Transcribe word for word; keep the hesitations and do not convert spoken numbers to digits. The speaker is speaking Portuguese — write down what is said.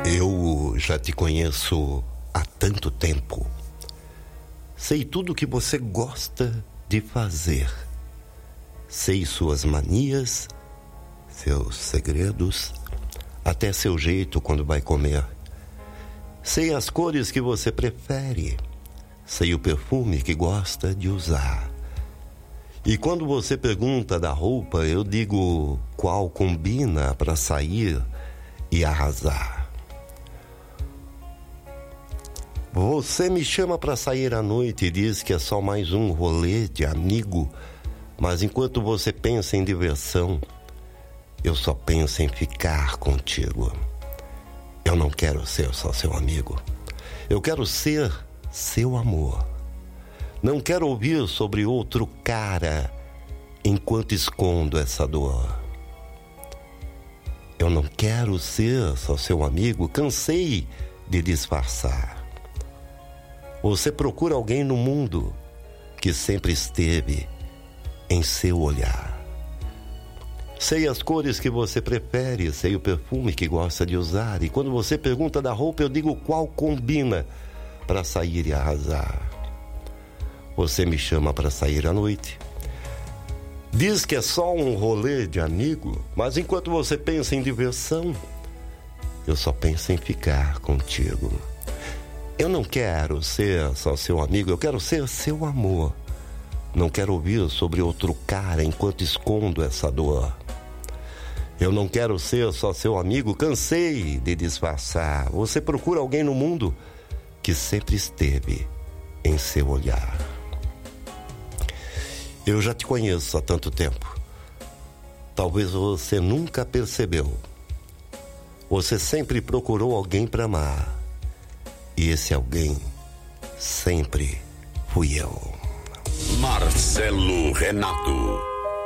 Eu já te conheço há tanto tempo. Sei tudo o que você gosta de fazer. Sei suas manias, seus segredos, até seu jeito quando vai comer. Sei as cores que você prefere. Sei o perfume que gosta de usar. E quando você pergunta da roupa, eu digo qual combina para sair e arrasar. Você me chama para sair à noite e diz que é só mais um rolê de amigo, mas enquanto você pensa em diversão, eu só penso em ficar contigo. Eu não quero ser só seu amigo. Eu quero ser seu amor. Não quero ouvir sobre outro cara enquanto escondo essa dor. Eu não quero ser só seu amigo, cansei de disfarçar. Você procura alguém no mundo que sempre esteve em seu olhar. Sei as cores que você prefere, sei o perfume que gosta de usar. E quando você pergunta da roupa, eu digo qual combina para sair e arrasar. Você me chama para sair à noite. Diz que é só um rolê de amigo, mas enquanto você pensa em diversão, eu só penso em ficar contigo. Eu não quero ser só seu amigo, eu quero ser seu amor. Não quero ouvir sobre outro cara enquanto escondo essa dor. Eu não quero ser só seu amigo, cansei de disfarçar. Você procura alguém no mundo que sempre esteve em seu olhar. Eu já te conheço há tanto tempo. Talvez você nunca percebeu. Você sempre procurou alguém para amar. E esse alguém sempre fui eu. Marcelo Renato.